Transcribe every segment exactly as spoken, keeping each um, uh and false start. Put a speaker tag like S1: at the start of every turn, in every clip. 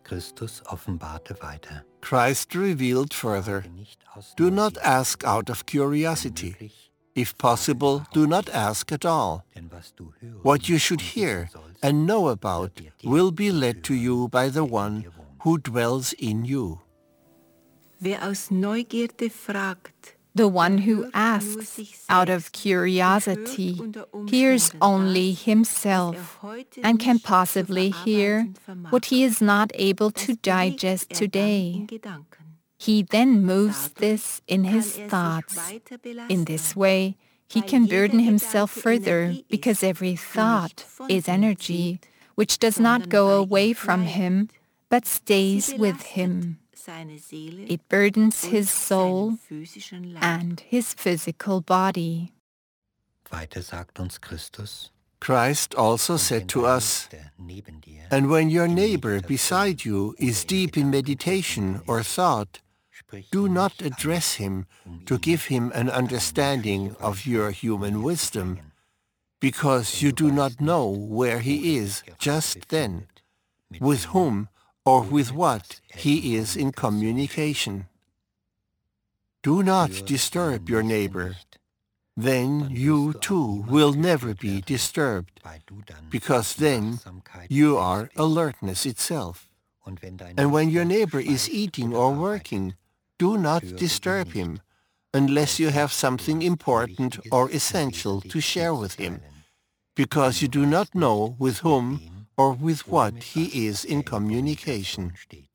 S1: Christus offenbarte weiter.
S2: Christ revealed further, do not ask out of curiosity. If possible, do not ask at all. What you should hear and know about will be led to you by the one who dwells in you.
S3: Wer aus Neugierde fragt,
S4: The one who asks out of curiosity hears only himself and can possibly hear what he is not able to digest today. He then moves this in his thoughts. In this way, he can burden himself further because every thought is energy, which does not go away from him, but stays with him. It burdens his soul and his physical body.
S1: Weiter sagt uns Christus,
S2: Christ also said to us, and when your neighbor beside you is deep in meditation or thought, do not address him to give him an understanding of your human wisdom, because you do not know where he is just then, with whom or with what he is in communication. Do not disturb your neighbor. Then you too will never be disturbed, because then you are alertness itself. And when your neighbor is eating or working, do not disturb him, unless you have something important or essential to share with him, because you do not know with whom or with what he is in communication.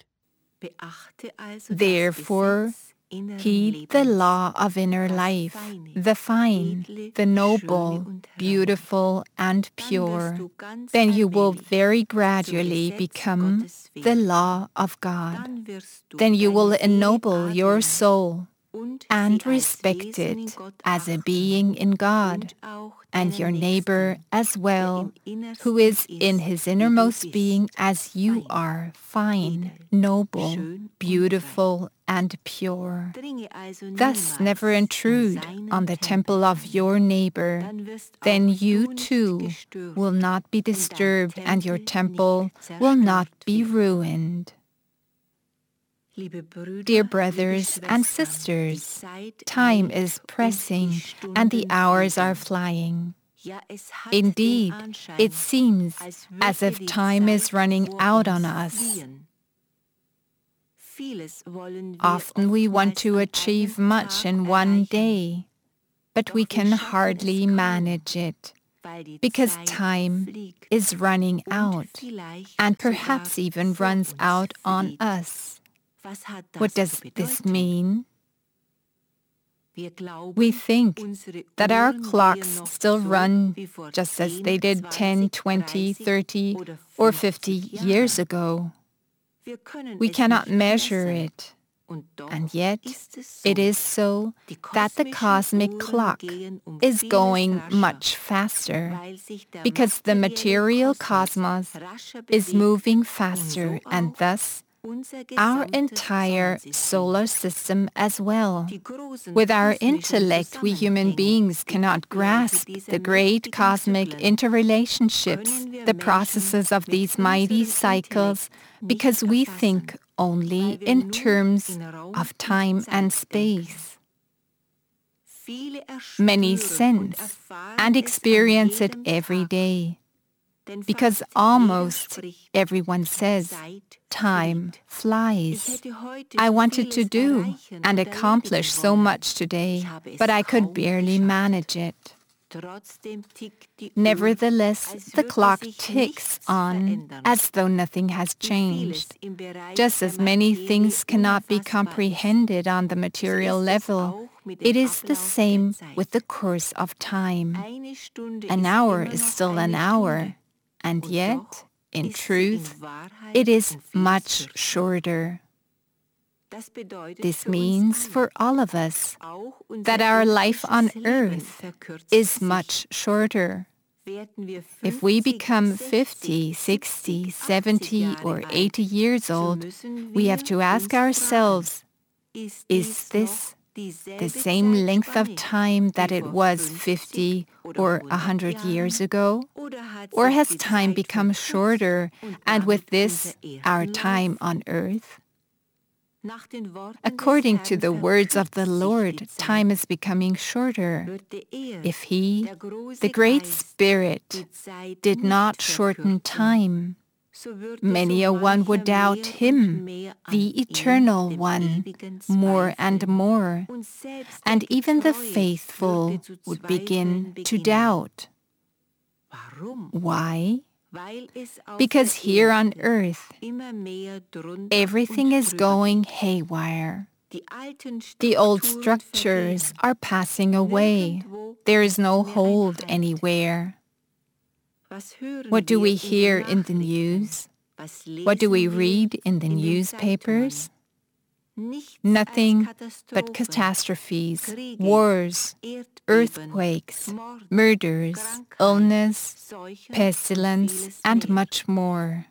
S4: Therefore, heed the law of inner life, the fine, the noble, beautiful, and pure. Then you will very gradually become the law of God. Then you will ennoble your soul and respect it as a being in God, and your neighbor as well, who is in his innermost being as you are, fine, noble, beautiful, and pure. Thus never intrude on the temple of your neighbor. Then you too will not be disturbed, and your temple will not be ruined. Dear brothers and sisters, time is pressing and the hours are flying. Indeed, it seems as if time is running out on us. Often we want to achieve much in one day, but we can hardly manage it, because time is running out, and perhaps even runs out on us. What does this mean? We think that our clocks still run just as they did ten, twenty, thirty, or fifty years ago. We cannot measure it, and yet it is so that the cosmic clock is going much faster, because the material cosmos is moving faster, and thus our entire solar system as well. With our intellect, we human beings cannot grasp the great cosmic interrelationships, the processes of these mighty cycles, because we think only in terms of time and space. Many sense and experience it every day, because almost everyone says, time flies. I wanted to do and accomplish so much today, but I could barely manage it. Nevertheless, the clock ticks on as though nothing has changed. Just as many things cannot be comprehended on the material level, it is the same with the course of time. An hour is still an hour, and yet, in truth, it is much shorter. This means for all of us that our life on earth is much shorter. If we become fifty, sixty, seventy, or eighty years old, we have to ask ourselves, is this the same length of time that it was fifty or a hundred years ago? Or has time become shorter, and with this, our time on earth? According to the words of the Lord, time is becoming shorter. If He, the Great Spirit, did not shorten time, many a one would doubt Him, the Eternal One, more and more, and even the faithful would begin to doubt. Why? Because here on earth, everything is going haywire. The old structures are passing away. There is no hold anywhere. What do we hear in the news? What do we read in the newspapers? Nothing but catastrophes, wars, earthquakes, murders, illness, pestilence, and much more.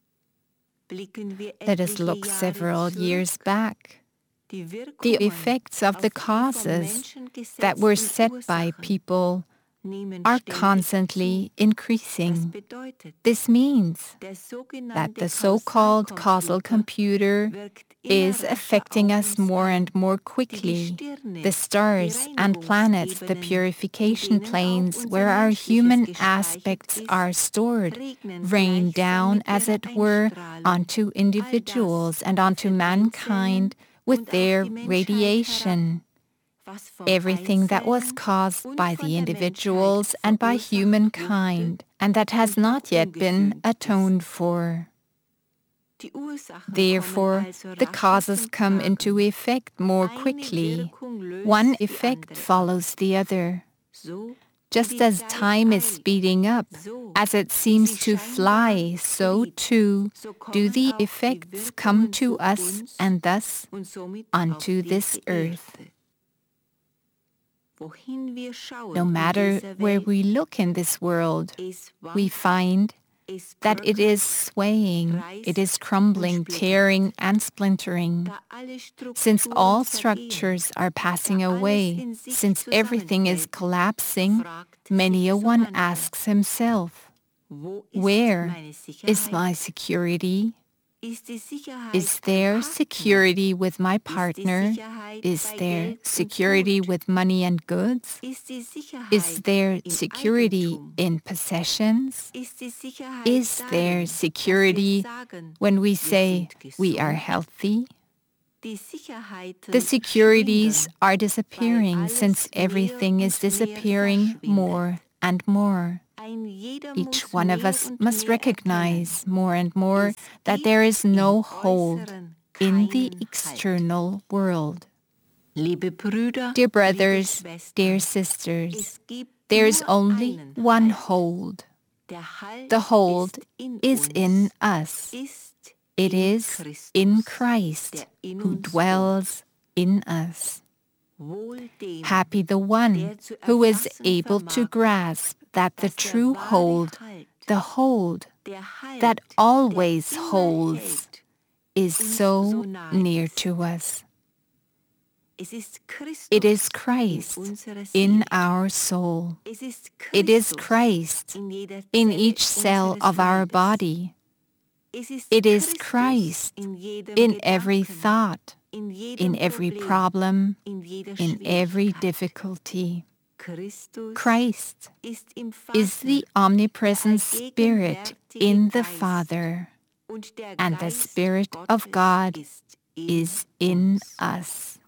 S4: Let us look several years back. The effects of the causes that were set by people are constantly increasing. This means that the so-called causal computer is affecting us more and more quickly. The stars and planets, the purification planes where our human aspects are stored, rain down, as it were, onto individuals and onto mankind with their radiation. Everything that was caused by the individuals and by humankind, and that has not yet been atoned for. Therefore, the causes come into effect more quickly. One effect follows the other. Just as time is speeding up, as it seems to fly, so too do the effects come to us and thus onto this earth. No matter where we look in this world, we find that it is swaying, it is crumbling, tearing, and splintering. Since all structures are passing away, since everything is collapsing, many a one asks himself, where is my security? Is there security with my partner? Is there security with money and goods? Is there security in possessions? Is there security when we say we are healthy? The securities are disappearing since everything is disappearing more and more. Each one of us must recognize more and more that there is no hold in the external world. Dear brothers, dear sisters, there is only one hold. The hold is in us. It is in Christ who dwells in us. Happy the one who is able to grasp that the true hold, the hold that always holds, is so near to us. It is Christ in our soul. It is Christ in each cell of our body. It is Christ in every thought, in every problem, in every difficulty. Christ is the omnipresent Spirit in the Father, and the Spirit of God is in us.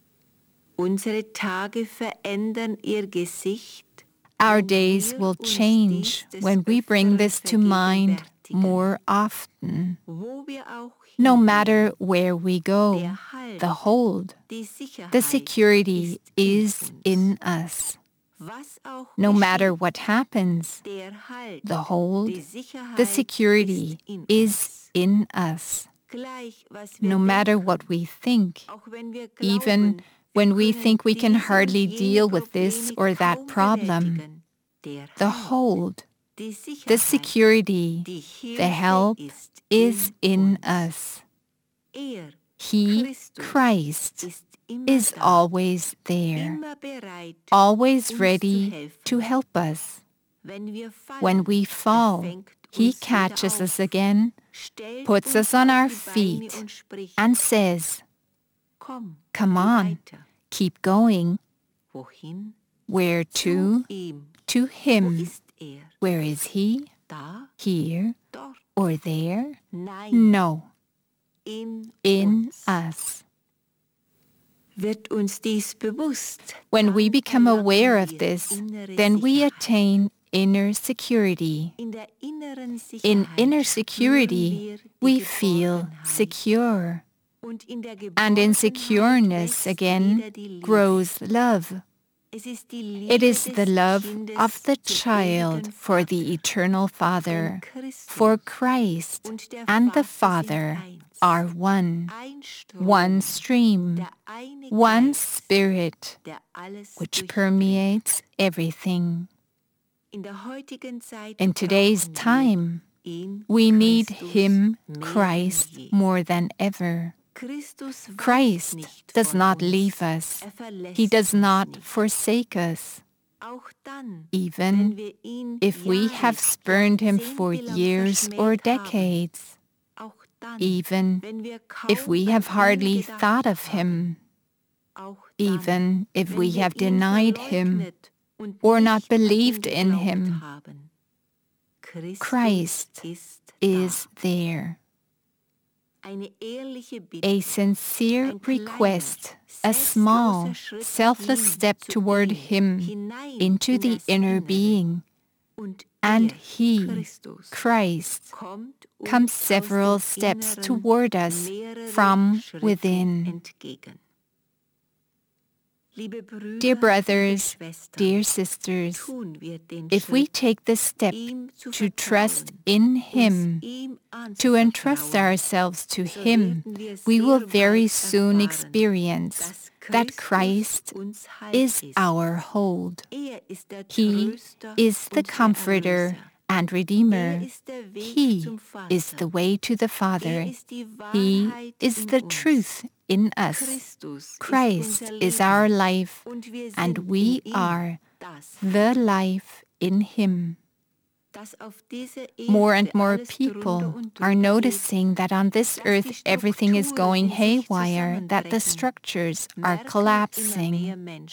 S4: Our days will change when we bring this to mind more often. No matter where we go, the hold, the security is in us. No matter what happens, the hold, the security is in us. No matter what we think, even when we think we can hardly deal with this or that problem, the hold, the security, the help is in us. He, Christ, is always there, always ready to help us. When we fall, He catches us again, puts us on our feet, and says, "Come on, keep going." Where to? To Him. Where is He? Here or there? No. In us. When we become aware of this, then we attain inner security. In inner security, we feel secure. And in secureness again grows love. It is the love of the child for the eternal Father, for Christ and the Father are one, one stream, one Spirit, which permeates everything. In today's time, we need Him, Christ, more than ever. Christ does not leave us. He does not forsake us. Even if we have spurned Him for years or decades, even if we have hardly thought of Him, even if we have denied Him or not believed in Him, Christ is there. A sincere request, a small, selfless step toward Him into the inner being, and He, Christ, comes several steps toward us from within. Dear brothers, dear sisters, if we take the step to trust in Him, to entrust ourselves to Him, we will very soon experience that Christ is our hold. He is the Comforter and Redeemer. He is the way to the Father. He is the truth in us. Christ is our life, and we are the life in Him. More and more people are noticing that on this earth everything is going haywire, that the structures are collapsing.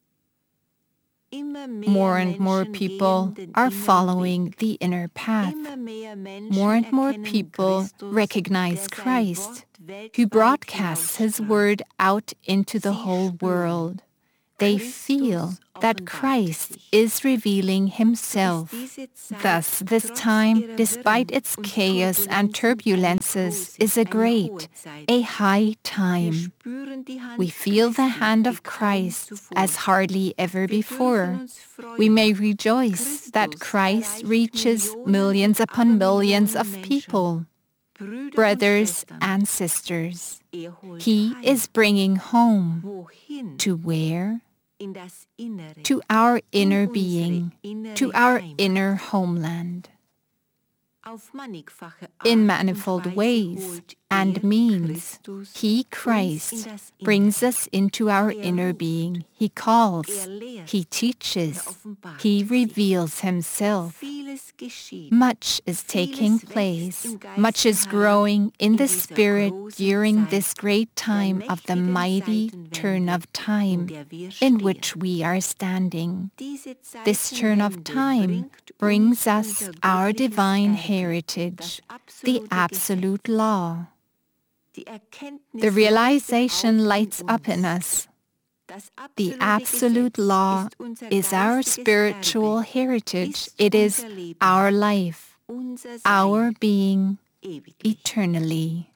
S4: More and more people are following the inner path. More and more people recognize Christ, who broadcasts His word out into the whole world. They feel that Christ is revealing Himself. Thus, this time, despite its chaos and turbulences, is a great, a high time. We feel the hand of Christ as hardly ever before. We may rejoice that Christ reaches millions upon millions of people. Brothers and sisters, He is bringing home. To where? To our inner being, to our inner homeland. In manifold ways and means, He, Christ, brings us into our inner being. He calls, He teaches, He reveals Himself. Much is taking place, much is growing in the Spirit during this great time of the mighty turn of time in which we are standing. This turn of time brings us our divine heritage, the absolute law. The realization lights up in us. The absolute law is our spiritual heritage. It is our life, our being eternally.